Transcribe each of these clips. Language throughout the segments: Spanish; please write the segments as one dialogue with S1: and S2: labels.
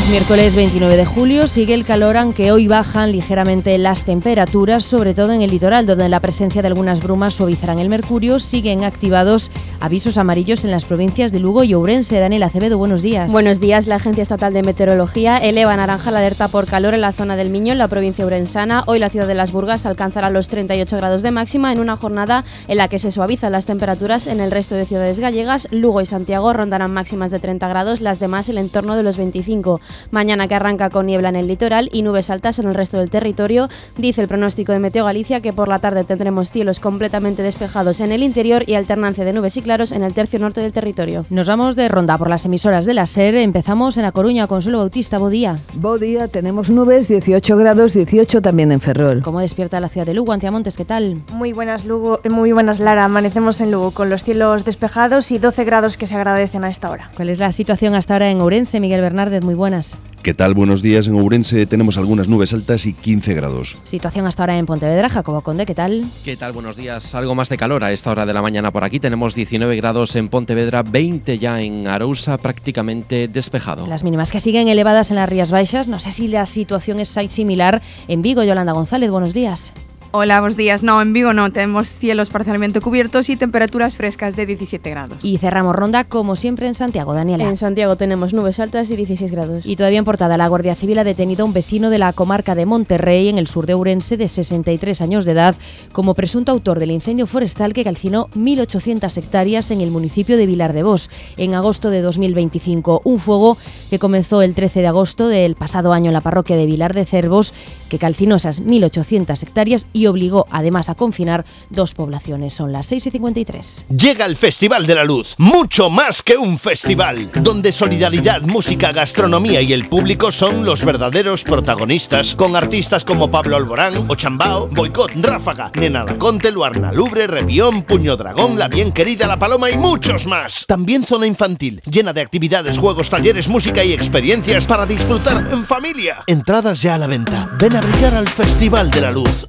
S1: Es miércoles 29 de julio, sigue el calor, aunque hoy bajan ligeramente las temperaturas, sobre todo en el litoral, donde la presencia de algunas brumas suavizarán el mercurio. Siguen activados avisos amarillos en las provincias de Lugo y Ourense. Daniel Acevedo, buenos días.
S2: Buenos días. La Agencia Estatal de Meteorología eleva a naranja la alerta por calor en la zona del Miño, en la provincia ourensana. Hoy la ciudad de Las Burgas alcanzará los 38 grados de máxima en una jornada en la que se suavizan las temperaturas en el resto de ciudades gallegas. Lugo y Santiago rondarán máximas de 30 grados, las demás el entorno de los 25. Mañana, que arranca con niebla en el litoral y nubes altas en el resto del territorio. Dice el pronóstico de Meteo Galicia que por la tarde tendremos cielos completamente despejados en el interior y alternancia de nubes y claros en el tercio norte del territorio.
S1: Nos vamos de ronda por las emisoras de la SER. Empezamos en A Coruña. Consuelo Bautista, bo día.
S3: Bo día, tenemos nubes, 18 grados, 18 también en Ferrol.
S1: ¿Cómo despierta la ciudad de Lugo? Antiamontes, ¿qué tal?
S4: Muy buenas, Lugo, muy buenas, Lara. Amanecemos en Lugo con los cielos despejados y 12 grados que se agradecen a esta hora.
S1: ¿Cuál es la situación hasta ahora en Ourense? Miguel Bernárdez, muy buenas.
S5: ¿Qué tal? Buenos días. En Ourense tenemos algunas nubes altas y 15 grados.
S1: Situación hasta ahora en Pontevedra. Jacobo Conde, ¿qué tal?
S6: ¿Qué tal? Buenos días. Algo más de calor a esta hora de la mañana por aquí. Tenemos 19 grados en Pontevedra, 20 ya en Arousa, prácticamente despejado.
S1: Las mínimas que siguen elevadas en las Rías Baixas. No sé si la situación es similar en Vigo. Yolanda González, buenos días.
S7: Hola, buenos días. No, en Vigo no. Tenemos cielos parcialmente cubiertos y temperaturas frescas de 17 grados.
S1: Y cerramos ronda, como siempre, en Santiago. Daniela.
S2: En Santiago tenemos nubes altas y 16 grados.
S1: Y todavía en portada, la Guardia Civil ha detenido a un vecino de la comarca de Monterrey, en el sur de Ourense, de 63 años de edad, como presunto autor del incendio forestal que calcinó 1.800 hectáreas en el municipio de Vilar de Bos en agosto de 2025. Un fuego que comenzó el 13 de agosto del pasado año en la parroquia de Vilar de Cervos, que calcinó esas 1.800 hectáreas y obligó además a confinar 2 poblaciones. Son las 6:53.
S8: Llega el Festival de la Luz, mucho más que un festival, donde solidaridad, música, gastronomía y el público son los verdaderos protagonistas, con artistas como Pablo Alborán, Ochambao, Boicot, Ráfaga, Nena Laconte, Luarna Lubre, Rebión, Puño Dragón, La Bien Querida, La Paloma y muchos más. También zona infantil, llena de actividades, juegos, talleres, música y experiencias para disfrutar en familia. Entradas ya a la venta. Ven a brillar al Festival de la Luz.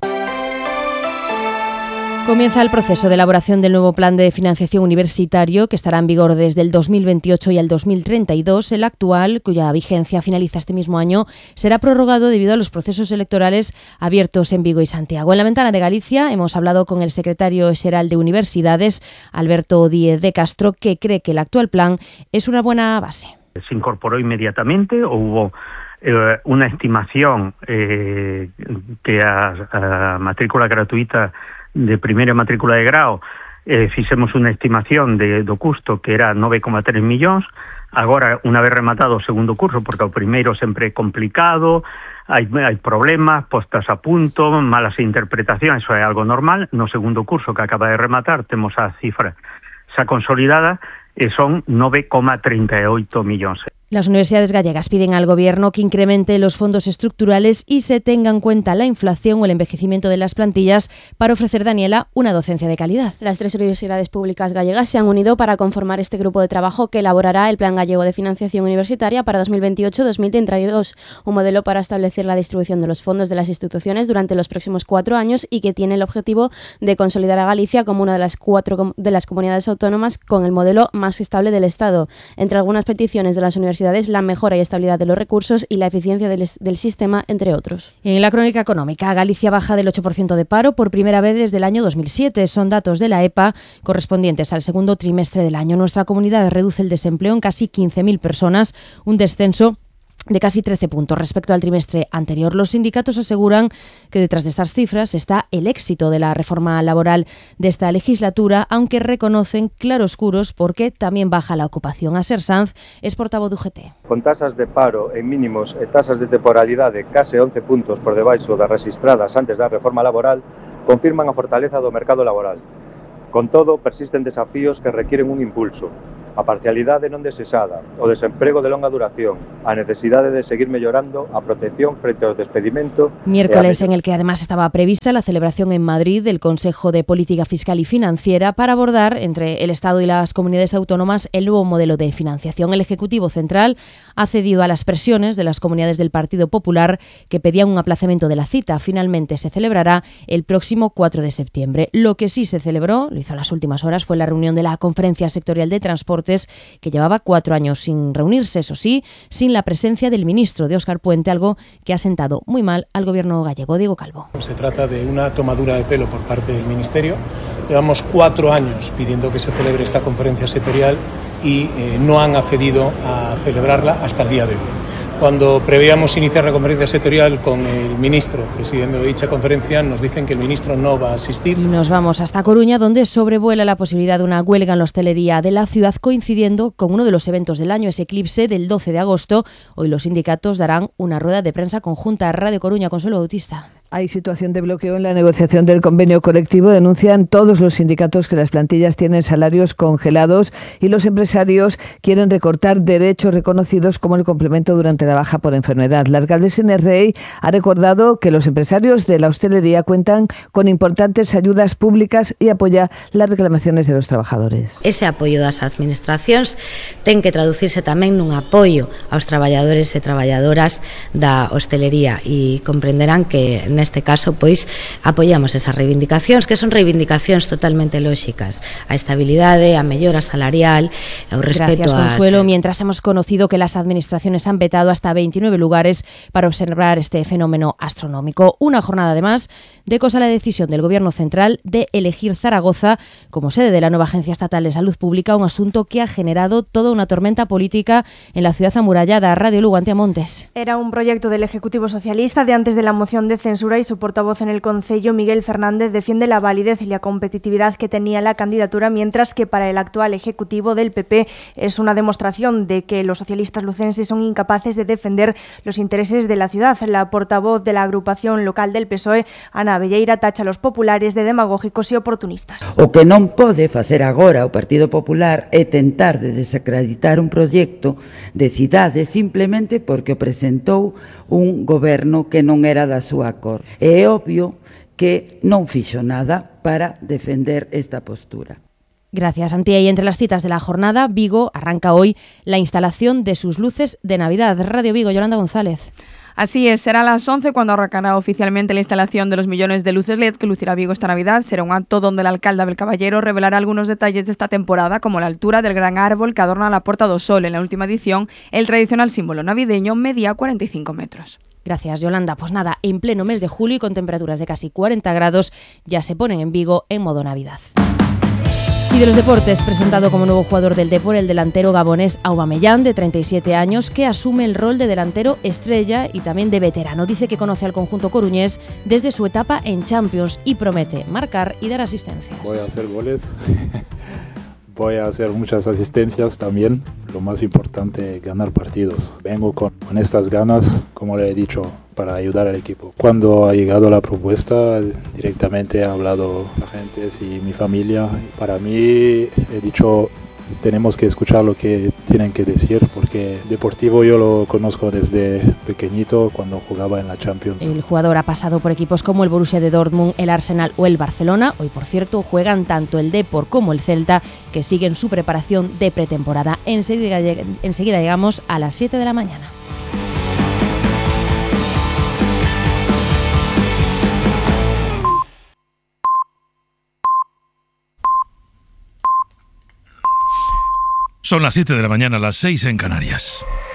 S1: Comienza el proceso de elaboración del nuevo plan de financiación universitario que estará en vigor desde el 2028 y al 2032. El actual, cuya vigencia finaliza este mismo año, será prorrogado debido a los procesos electorales abiertos en Vigo y Santiago. En la Ventana de Galicia hemos hablado con el secretario xeral de Universidades, Alberto Díez de Castro, que cree que el actual plan es una buena base.
S9: ¿Se incorporó inmediatamente o hubo una estimación que a matrícula gratuita de primeira matrícula de grao fixemos unha estimación do custo que era 9,3 millóns. Agora, unha vez rematado o segundo curso, porque o primeiro sempre é complicado, hai problemas, postas a punto, malas interpretacións, eso é algo normal. No segundo curso que acaba de rematar temos a cifra xa consolidada e son 9,38 millóns.
S1: Las universidades gallegas piden al Gobierno que incremente los fondos estructurales y se tenga en cuenta la inflación o el envejecimiento de las plantillas para ofrecer, Daniela, una docencia de calidad.
S2: Las 3 universidades públicas gallegas se han unido para conformar este grupo de trabajo que elaborará el Plan Gallego de Financiación Universitaria para 2028-2032, un modelo para establecer la distribución de los fondos de las instituciones durante los próximos 4 años y que tiene el objetivo de consolidar a Galicia como una de las 4 de las comunidades autónomas con el modelo más estable del Estado. Entre algunas peticiones de las universidades, la mejora y estabilidad de los recursos y la eficiencia del sistema, entre otros.
S1: En la crónica económica, Galicia baja del 8% de paro por primera vez desde el año 2007. Son datos de la EPA correspondientes al segundo trimestre del año. Nuestra comunidad reduce el desempleo en casi 15.000 personas, un descenso de casi 13 puntos respecto al trimestre anterior. Los sindicatos aseguran que detrás de estas cifras está el éxito de la reforma laboral de esta legislatura, aunque reconocen claroscuros porque también baja la ocupación. Aser Sanz es portavoz do UGT.
S10: Con tasas de paro en mínimos e tasas de temporalidade case 11 puntos por debaixo das rexistradas antes da reforma laboral, confirman a fortaleza do mercado laboral. Con todo, persisten desafíos que requieren un impulso. A parcialidade non desexada, o desemprego de longa duración, a necesidade de seguir mellorando a protección frente ao despedimento.
S1: Miércoles en el que además estaba prevista la celebración en Madrid del Consejo de Política Fiscal y Financiera para abordar entre el Estado y las comunidades autónomas el nuevo modelo de financiación. El Ejecutivo Central ha cedido a las presiones de las comunidades del Partido Popular que pedían un aplazamiento de la cita. Finalmente se celebrará el próximo 4 de septiembre. Lo que sí se celebró, lo hizo en las últimas horas, fue la reunión de la Conferencia Sectorial de Transporte Deportes, que llevaba 4 años sin reunirse, eso sí, sin la presencia del ministro de Óscar Puente, algo que ha sentado muy mal al gobierno gallego. Diego Calvo.
S11: Se trata de una tomadura de pelo por parte del ministerio. Llevamos 4 años pidiendo que se celebre esta conferencia sectorial y no han accedido a celebrarla hasta el día de hoy. Cuando preveíamos iniciar la conferencia sectorial con el ministro presidiendo dicha conferencia, nos dicen que el ministro no va a asistir.
S1: Y nos vamos hasta Coruña, donde sobrevuela la posibilidad de una huelga en la hostelería de la ciudad, coincidiendo con uno de los eventos del año, ese eclipse del 12 de agosto. Hoy los sindicatos darán una rueda de prensa conjunta. Radio Coruña, Consuelo Bautista.
S3: Hay situación de bloqueo en la negociación del convenio colectivo. Denuncian todos los sindicatos que las plantillas tienen salarios congelados y los empresarios quieren recortar derechos reconocidos como el complemento durante la baja por enfermedad. La alcaldesa Inés Rey ha recordado que los empresarios de la hostelería cuentan con importantes ayudas públicas y apoya las reclamaciones de los trabajadores.
S12: Ese apoio das administracións ten que traducirse tamén nun apoio aos traballadores e traballadoras da hostelería e comprenderán que neste caso, pois, apoiamos esas reivindicacións, que son reivindicacións totalmente lóxicas. A estabilidade, a mellora salarial, o respeto.
S1: Gracias, Consuelo. Mientras hemos conocido que las administraciones han vetado hasta 29 lugares para observar este fenómeno astronómico. Una jornada, además, de cosa la decisión del Gobierno central de elegir Zaragoza como sede de la nueva Agencia Estatal de Salud Pública, un asunto que ha generado toda una tormenta política en la ciudad amurallada. Radio Lugo, Antía Montes.
S4: Era un proyecto del Ejecutivo Socialista de antes de la moción de censura y su portavoz en el Concello, Miguel Fernández, defiende la validez y la competitividad que tenía la candidatura, mientras que para el actual Ejecutivo del PP es una demostración de que los socialistas lucenses son incapaces de defender los intereses de la ciudad. La portavoz de la agrupación local del PSOE, Ana Velleira, tacha a los populares de demagógicos e oportunistas.
S13: O que non pode facer agora o Partido Popular é tentar de desacreditar un proxecto de cidade simplemente porque o presentou un goberno que non era da súa cor. É obvio que non fixo nada para defender esta postura.
S1: Gracias, Antía. Y entre las citas de la jornada, Vigo arranca hoy la instalación de sus luces de Navidad. Radio Vigo, Yolanda González.
S7: Así es, será a las 11 cuando arrancará oficialmente la instalación de los millones de luces LED que lucirá Vigo esta Navidad. Será un acto donde el alcalde Abel Caballero revelará algunos detalles de esta temporada, como la altura del gran árbol que adorna la Puerta do Sol. En la última edición, el tradicional símbolo navideño medía 45 metros.
S1: Gracias, Yolanda. Pues nada, en pleno mes de julio y con temperaturas de casi 40 grados, ya se ponen en Vigo en modo Navidad. Y de los deportes, presentado como nuevo jugador del Depor, el delantero gabonés Aubameyang, de 37 años, que asume el rol de delantero estrella y también de veterano. Dice que conoce al conjunto coruñés desde su etapa en Champions y promete marcar y dar asistencias.
S14: Voy a hacer goles, voy a hacer muchas asistencias también. Lo más importante, ganar partidos. Vengo con estas ganas, como le he dicho, para ayudar al equipo. Cuando ha llegado la propuesta, directamente he hablado con la gente y mi familia. Para mí, he dicho, tenemos que escuchar lo que tienen que decir, porque Deportivo yo lo conozco desde pequeñito, cuando jugaba en la Champions.
S1: El jugador ha pasado por equipos como el Borussia de Dortmund, el Arsenal o el Barcelona. Hoy, por cierto, juegan tanto el Depor como el Celta, que siguen su preparación de pretemporada. Enseguida llegamos a las 7 de la mañana.
S15: Son las 7 de la mañana, las 6 en Canarias.